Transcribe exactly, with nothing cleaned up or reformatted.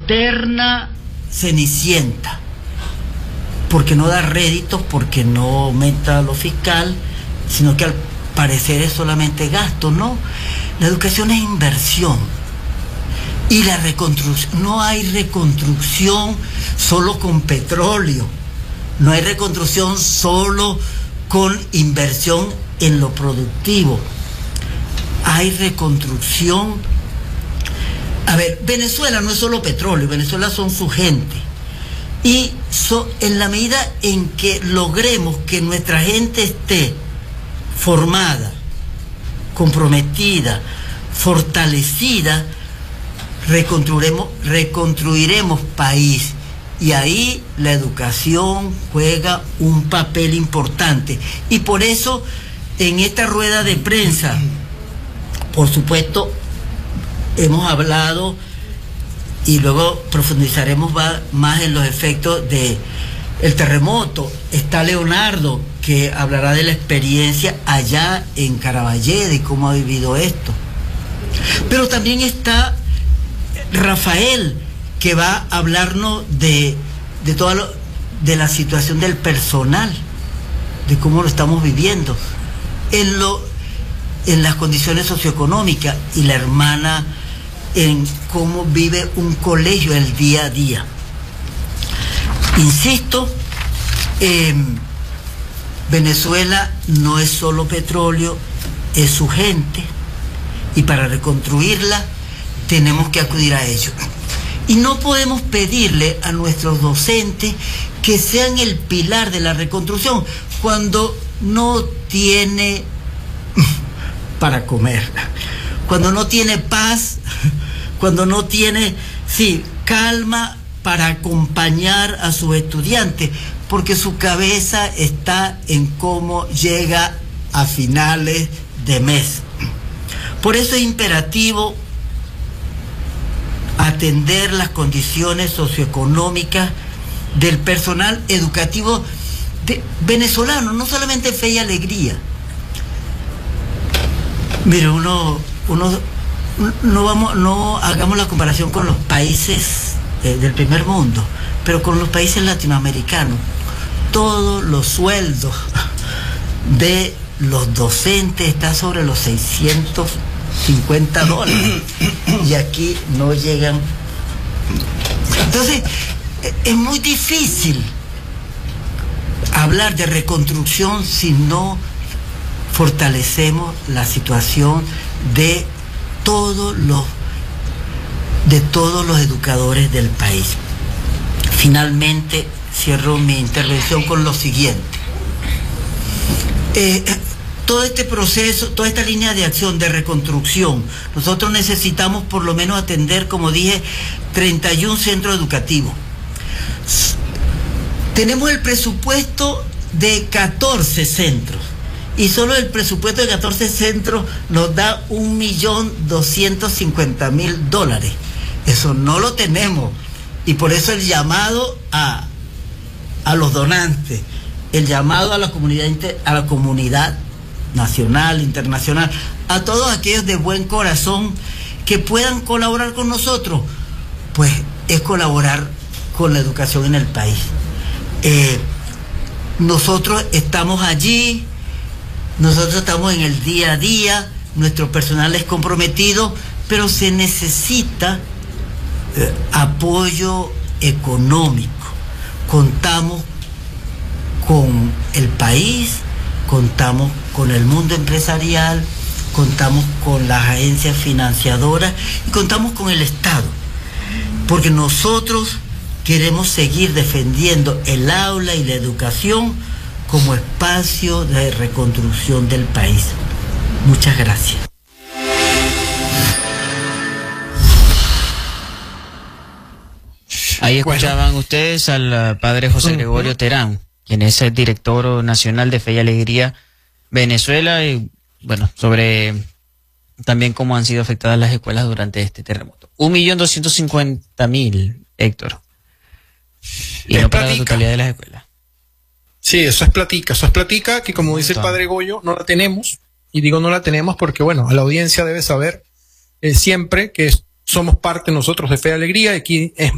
eterna cenicienta, porque no da réditos, porque no aumenta lo fiscal, sino que al parecer es solamente gasto, ¿no? La educación es inversión. Y la reconstrucción, no hay reconstrucción solo con petróleo, no hay reconstrucción solo con inversión en lo productivo, hay reconstrucción. A ver, Venezuela no es solo petróleo, Venezuela son su gente. Y so, en la medida en que logremos que nuestra gente esté formada, comprometida, fortalecida, reconstruiremos, reconstruiremos país. Y ahí la educación juega un papel importante. Y por eso, en esta rueda de prensa, por supuesto, hemos hablado y luego profundizaremos más en los efectos del terremoto. Está Leonardo, que hablará de la experiencia allá en Caraballeda y cómo ha vivido esto. Pero también está Rafael, que va a hablarnos de, de toda lo, de la situación del personal, de cómo lo estamos viviendo, en, lo, en las condiciones socioeconómicas, y la hermana en cómo vive un colegio el día a día. Insisto, eh, Venezuela no es solo petróleo, es su gente, y para reconstruirla tenemos que acudir a ello. Y no podemos pedirle a nuestros docentes que sean el pilar de la reconstrucción cuando no tiene para comer, cuando no tiene paz, cuando no tiene, sí, calma para acompañar a sus estudiantes, porque su cabeza está en cómo llega a finales de mes. Por eso es imperativo atender las condiciones socioeconómicas del personal educativo de, venezolano, no solamente Fe y Alegría. Mire, uno, uno no vamos, no hagamos la comparación con los países eh, del primer mundo, pero con los países latinoamericanos, todos los sueldos de los docentes están sobre los seiscientos cincuenta dólares y aquí no llegan. Entonces es muy difícil hablar de reconstrucción si no fortalecemos la situación de todos los de todos los educadores del país. Finalmente cierro mi intervención con lo siguiente. Eh, todo este proceso, toda esta línea de acción de reconstrucción, nosotros necesitamos por lo menos atender, como dije, treinta y un centros educativos. Tenemos el presupuesto de catorce centros y solo el presupuesto de catorce centros nos da un millón doscientos cincuenta mil dólares. Eso no lo tenemos, y por eso el llamado a, a los donantes, el llamado a la comunidad inter, a la comunidad nacional, internacional, a todos aquellos de buen corazón que puedan colaborar con nosotros, pues es colaborar con la educación en el país. Eh, nosotros estamos allí, nosotros estamos en el día a día, nuestro personal es comprometido, pero se necesita eh, apoyo económico. Contamos con el país, contamos con el mundo empresarial, contamos con las agencias financiadoras y contamos con el Estado, porque nosotros queremos seguir defendiendo el aula y la educación como espacio de reconstrucción del país. Muchas gracias. Ahí escuchaban bueno. ustedes al padre José Gregorio Terán, quien es el director nacional de Fe y Alegría Venezuela, y bueno, sobre también cómo han sido afectadas las escuelas durante este terremoto. Un millón doscientos cincuenta mil, Héctor. Y es no para platica. La totalidad de las escuelas. Sí, eso es platica, eso es platica que, como dice el padre Goyo, no la tenemos. Y digo no la tenemos porque, bueno, a la audiencia debe saber eh, siempre que somos parte nosotros de Fe y Alegría. Aquí es